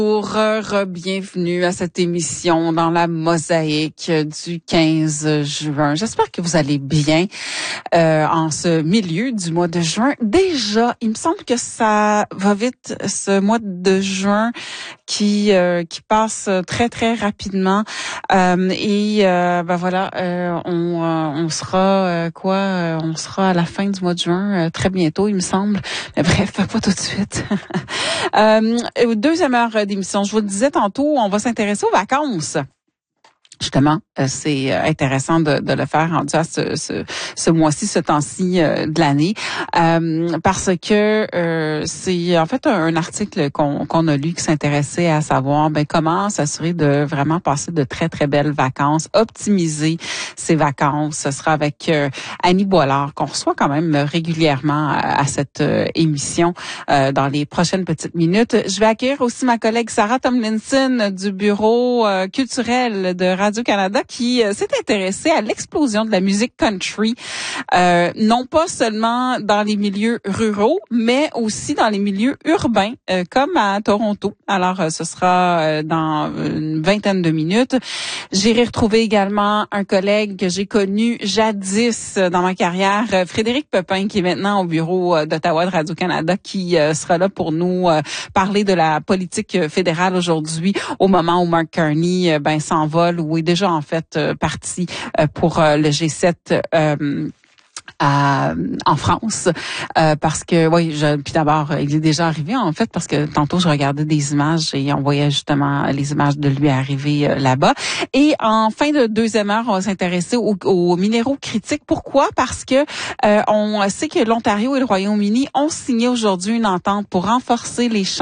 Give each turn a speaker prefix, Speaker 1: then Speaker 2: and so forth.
Speaker 1: Bienvenue à cette émission dans la mosaïque du 15 juin. J'espère que vous allez bien en ce milieu du mois de juin. Déjà, il me semble que ça va vite, ce mois de juin qui passe très très rapidement. On sera on sera à la fin du mois de juin très bientôt, il me semble. Mais bref, pas tout de suite. Deuxième heure d'émission. Je vous le disais tantôt, on va s'intéresser aux vacances. Justement, c'est intéressant de le faire rendu à ce mois-ci, ce temps-ci de l'année, parce que c'est en fait un article qu'on a lu qui s'intéressait à savoir comment s'assurer de vraiment passer de très très belles vacances, optimiser ses vacances. Ce sera avec Annie Boilard qu'on reçoit quand même régulièrement à cette émission dans les prochaines petites minutes. Je vais accueillir aussi ma collègue Sarah Tomlinson du bureau culturel de Radio-Canada qui s'est intéressée à l'explosion de la musique country, non pas seulement dans les milieux ruraux, mais aussi dans les milieux urbains, comme à Toronto. Alors, ce sera dans une vingtaine de minutes. J'irai retrouver également un collègue que j'ai connu jadis dans ma carrière, Frédéric Pepin, qui est maintenant au bureau d'Ottawa de Radio-Canada, qui sera là pour nous parler de la politique fédérale aujourd'hui, au moment où Mark Carney s'envole, ou est déjà en fait parti pour le G7 en France, parce que puis d'abord il est déjà arrivé en fait, parce que tantôt je regardais des images et on voyait justement les images de lui arriver là-bas. Et en fin de deuxième heure, on va s'intéresser aux minéraux critiques. Pourquoi? Parce que on sait que l'Ontario et le Royaume-Uni ont signé aujourd'hui une entente pour renforcer les champs